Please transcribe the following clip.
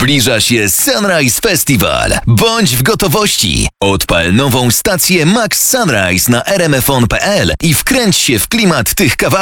Zbliża się Sunrise Festival. Bądź w gotowości. Odpal nową stację Max Sunrise na rmfon.pl i wkręć się w klimat tych kawałków.